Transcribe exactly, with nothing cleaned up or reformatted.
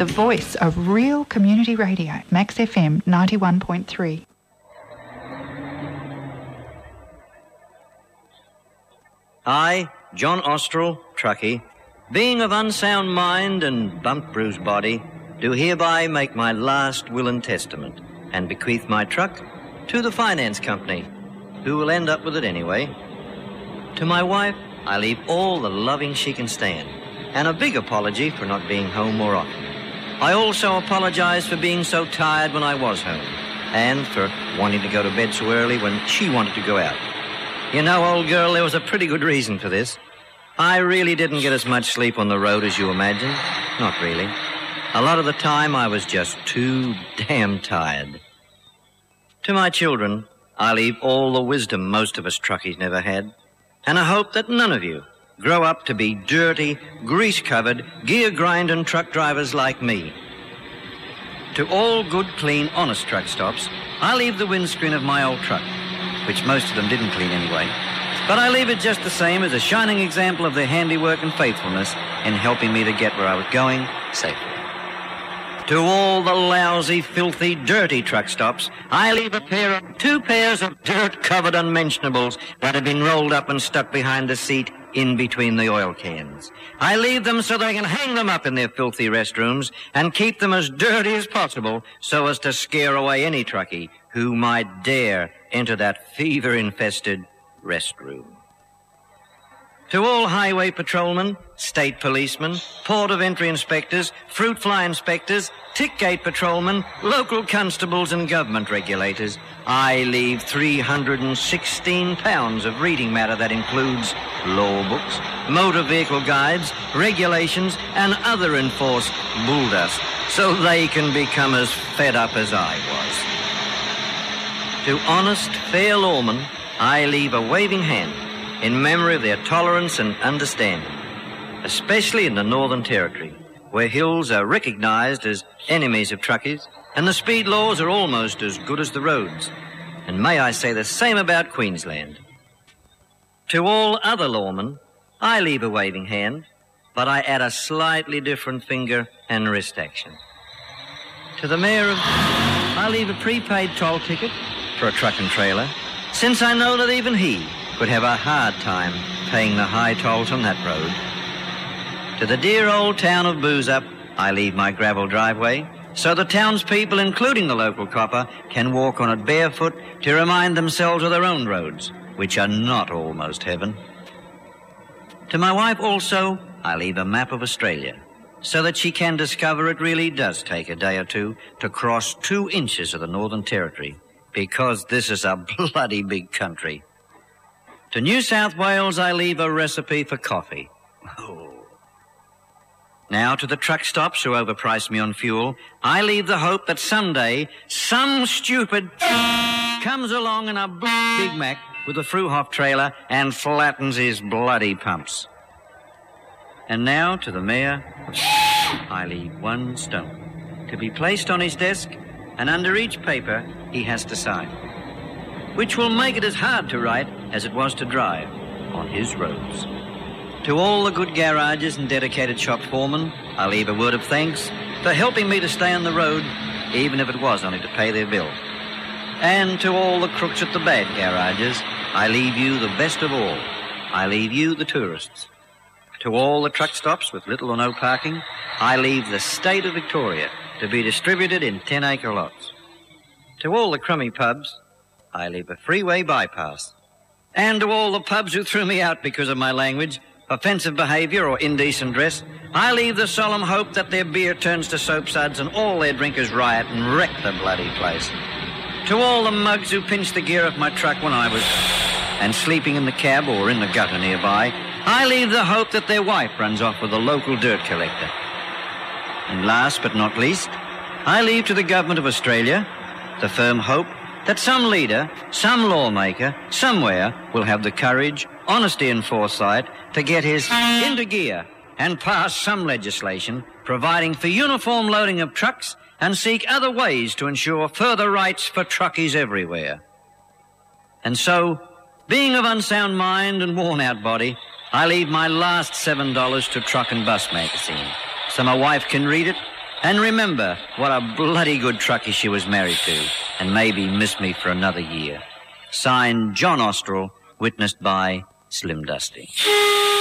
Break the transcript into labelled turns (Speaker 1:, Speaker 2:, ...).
Speaker 1: the voice of real community radio, Max F M ninety-one point three.
Speaker 2: I, John Austral, truckie, being of unsound mind and bump-bruised body, do hereby make my last will and testament and bequeath my truck to the finance company, who will end up with it anyway. To my wife, I leave all the loving she can stand, and a big apology for not being home more often. I also apologize for being so tired when I was home, and for wanting to go to bed so early when she wanted to go out. You know, old girl, there was a pretty good reason for this. I really didn't get as much sleep on the road as you imagine. Not really. A lot of the time, I was just too damn tired. To my children, I leave all the wisdom most of us truckies never had, and I hope that none of you grow up to be dirty, grease-covered, gear-grinding truck drivers like me. To all good, clean, honest truck stops, I leave the windscreen of my old truck, which most of them didn't clean anyway, but I leave it just the same as a shining example of their handiwork and faithfulness in helping me to get where I was going safely. To all the lousy, filthy, dirty truck stops, I leave a pair of, two pairs of dirt-covered unmentionables that have been rolled up and stuck behind the seat in between the oil cans. I leave them so they can hang them up in their filthy restrooms and keep them as dirty as possible so as to scare away any truckie who might dare enter that fever-infested restroom. To all highway patrolmen, state policemen, port of entry inspectors, fruit fly inspectors, tick gate patrolmen, local constables and government regulators, I leave three hundred sixteen pounds of reading matter that includes law books, motor vehicle guides, regulations, and other enforced bulldust, so they can become as fed up as I was. To honest, fair lawmen, I leave a waving hand in memory of their tolerance and understanding, especially in the Northern Territory, where hills are recognized as enemies of truckies, and the speed laws are almost as good as the roads. And may I say the same about Queensland. To all other lawmen, I leave a waving hand, but I add a slightly different finger and wrist action. To the mayor of... I leave a prepaid toll ticket for a truck and trailer, since I know that even he would have a hard time paying the high tolls on that road. To the dear old town of Boozup, I leave my gravel driveway, so the townspeople, including the local copper, can walk on it barefoot to remind themselves of their own roads, which are not almost heaven. To my wife also, I leave a map of Australia, so that she can discover it really does take a day or two to cross two inches of the Northern Territory, because this is a bloody big country. To New South Wales, I leave a recipe for coffee. Oh. Now, to the truck stops who overprice me on fuel, I leave the hope that someday some stupid comes along in a Big Mac with a Fruhoff trailer and flattens his bloody pumps. And now, to the mayor, I leave one stone to be placed on his desk, and under each paper he has to sign, which will make it as hard to write as it was to drive on his roads. To all the good garages and dedicated shop foremen, I leave a word of thanks for helping me to stay on the road, even if it was only to pay their bill. And to all the crooks at the bad garages, I leave you the best of all. I leave you the tourists. To all the truck stops with little or no parking, I leave the state of Victoria to be distributed in ten-acre lots. To all the crummy pubs, I leave a freeway bypass. And to all the pubs who threw me out because of my language, offensive behaviour or indecent dress, I leave the solemn hope that their beer turns to soapsuds and all their drinkers riot and wreck the bloody place. To all the mugs who pinched the gear of my truck when I was and sleeping in the cab or in the gutter nearby, I leave the hope that their wife runs off with a local dirt collector. And last but not least, I leave to the government of Australia the firm hope that some leader, some lawmaker, somewhere will have the courage, honesty and foresight to get his into gear and pass some legislation providing for uniform loading of trucks and seek other ways to ensure further rights for truckies everywhere. And so, being of unsound mind and worn-out body, I leave my last seven dollars to Truck and Bus magazine, so my wife can read it And remember what a bloody good truckie she was married to, and maybe miss me for another year. Signed, John Austral, witnessed by Slim Dusty.